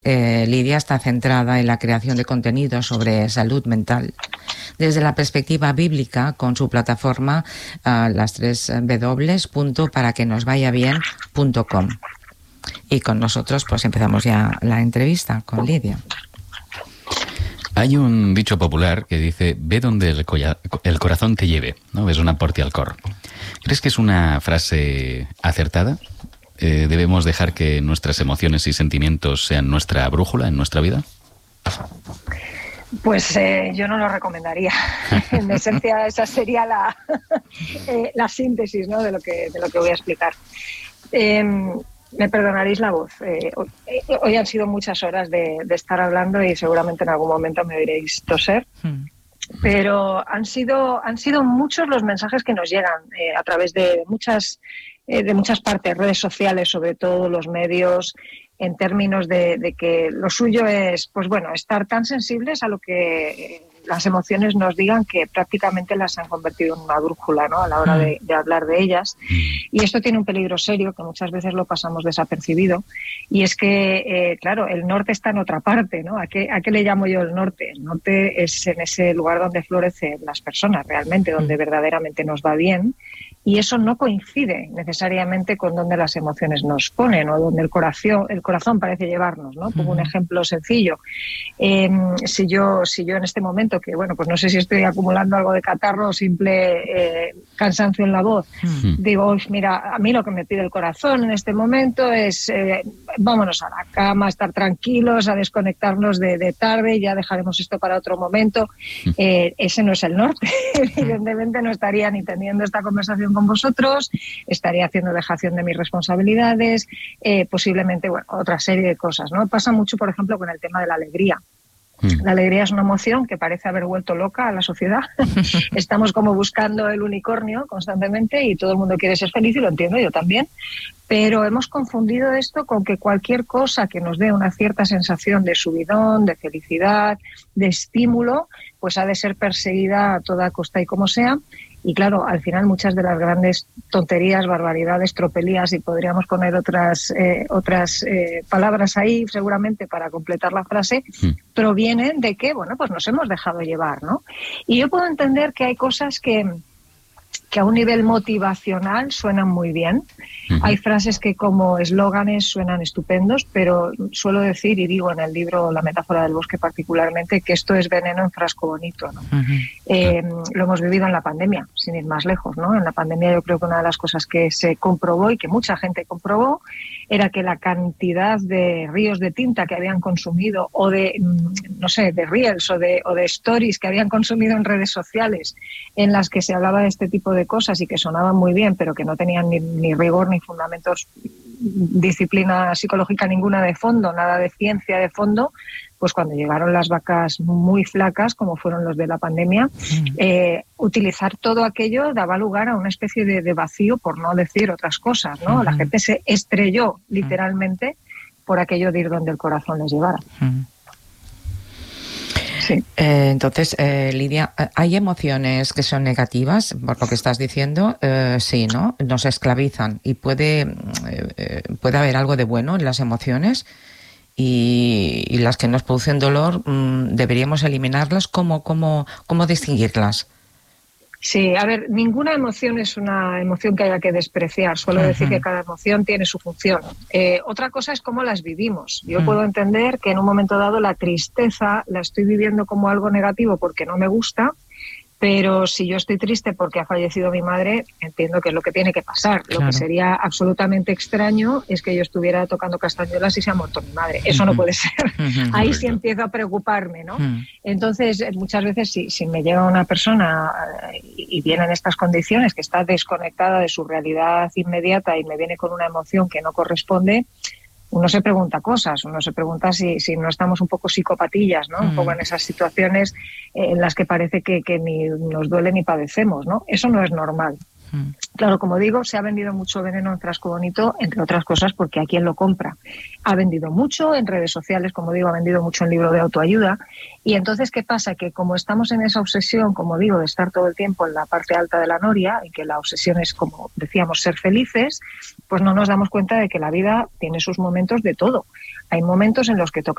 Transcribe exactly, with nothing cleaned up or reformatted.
Eh, Lidia está centrada en la creación de contenido sobre salud mental desde la perspectiva bíblica con su plataforma uh, las tres w punto para que nos vaya bien punto com. Y con nosotros pues empezamos ya la entrevista con Lidia. Hay un dicho popular que dice: ve donde el, colla, el corazón te lleve, ¿no? Es una porti al cor. ¿Crees que es una frase acertada? Eh, ¿Debemos dejar que nuestras emociones y sentimientos sean nuestra brújula en nuestra vida? Pues eh, yo no lo recomendaría. En esencia, esa sería la, eh, la síntesis, ¿no?, de lo que, de lo que voy a explicar. Eh, me perdonaréis la voz. Eh, hoy, hoy han sido muchas horas de, de estar hablando y seguramente en algún momento me oiréis toser. Hmm. Pero han sido, han sido muchos los mensajes que nos llegan eh, a través de muchas, eh, de muchas partes, redes sociales, sobre todo los medios, en términos de, de que lo suyo es, pues bueno, estar tan sensibles a lo que las emociones nos digan que prácticamente las han convertido en una brújula, ¿no?, a la hora de, de hablar de ellas. Y esto tiene un peligro serio que muchas veces lo pasamos desapercibido, y es que, eh, claro, el norte está en otra parte, ¿no? ¿A qué, ¿A qué le llamo yo el norte? El norte es en ese lugar donde florecen las personas realmente, donde verdaderamente nos va bien. Y eso no coincide necesariamente con donde las emociones nos ponen o donde el corazón, el corazón parece llevarnos, ¿no? Pongo un ejemplo sencillo. Eh, si yo, si yo en este momento, que bueno, pues no sé si estoy acumulando algo de catarro o simple eh, cansancio en la voz, uh-huh. digo, mira, a mí lo que me pide el corazón en este momento es eh, vámonos a la cama, a estar tranquilos, a desconectarnos de, de tarde, ya dejaremos esto para otro momento. Uh-huh. Eh, ese no es el norte. Evidentemente no estaría ni teniendo esta conversación con vosotros, estaría haciendo dejación de mis responsabilidades, eh, posiblemente, bueno, otra serie de cosas, ¿no? Pasa mucho, por ejemplo, con el tema de la alegría. Mm. La alegría es una emoción que parece haber vuelto loca a la sociedad. Estamos como buscando el unicornio constantemente y todo el mundo quiere ser feliz, y lo entiendo, yo también. Pero hemos confundido esto con que cualquier cosa que nos dé una cierta sensación de subidón, de felicidad, de estímulo, pues ha de ser perseguida a toda costa y como sea. Y claro, al final muchas de las grandes tonterías, barbaridades, tropelías, y podríamos poner otras eh, otras eh, palabras ahí seguramente para completar la frase, sí. provienen de que, bueno, pues nos hemos dejado llevar, ¿no? Y yo puedo entender que hay cosas que, que a un nivel motivacional suenan muy bien. Uh-huh. Hay frases que como eslóganes suenan estupendos, pero suelo decir, y digo en el libro La metáfora del bosque particularmente, que esto es veneno en frasco bonito, ¿no? Uh-huh. Eh, lo hemos vivido en la pandemia, sin ir más lejos, ¿no? En la pandemia yo creo que una de las cosas que se comprobó y que mucha gente comprobó era que la cantidad de ríos de tinta que habían consumido, o de, no sé, de reels o de, o de stories que habían consumido en redes sociales, en las que se hablaba de este tipo de cosas y que sonaban muy bien, pero que no tenían ni, ni rigor ni fundamentos, disciplina psicológica ninguna de fondo, nada de ciencia de fondo, pues cuando llegaron las vacas muy flacas, como fueron los de la pandemia, mm. eh, utilizar todo aquello daba lugar a una especie de, de vacío, por no decir otras cosas, ¿no? Mm. La gente se estrelló literalmente mm. por aquello de ir donde el corazón les llevara. Mm. Sí. Eh, entonces, eh, Lidia, ¿hay emociones que son negativas, por lo que estás diciendo? Eh, sí, ¿no? Nos esclavizan, y puede, eh, puede haber algo de bueno en las emociones, y, y las que nos producen dolor, mmm, deberíamos eliminarlas. ¿Cómo, cómo, cómo distinguirlas? Sí, a ver, ninguna emoción es una emoción que haya que despreciar. Suelo uh-huh. decir que cada emoción tiene su función. Eh, otra cosa es cómo las vivimos. Yo uh-huh. puedo entender que en un momento dado la tristeza la estoy viviendo como algo negativo porque no me gusta, pero si yo estoy triste porque ha fallecido mi madre, entiendo que es lo que tiene que pasar. Claro. Lo que sería absolutamente extraño es que yo estuviera tocando castañuelas y se ha muerto mi madre. Eso uh-huh. no puede ser. Uh-huh. Ahí sí empiezo a preocuparme, ¿no? Uh-huh. Entonces, muchas veces, si, si me llega una persona y, y viene en estas condiciones, que está desconectada de su realidad inmediata y me viene con una emoción que no corresponde, uno se pregunta cosas, uno se pregunta si, si no estamos un poco psicopatillas, ¿no? Mm. Un poco en esas situaciones en las que parece que, que ni nos duele ni padecemos, ¿no? Eso no es normal. Mm. Claro, como digo, se ha vendido mucho veneno en frasco bonito, entre otras cosas porque hay quien lo compra. Ha vendido mucho en redes sociales, como digo, ha vendido mucho en libros de autoayuda. Y entonces, ¿qué pasa? Que como estamos en esa obsesión, como digo, de estar todo el tiempo en la parte alta de la noria, y que la obsesión es, como decíamos, ser felices, pues no nos damos cuenta de que la vida tiene sus momentos de todo. Hay momentos en los que toca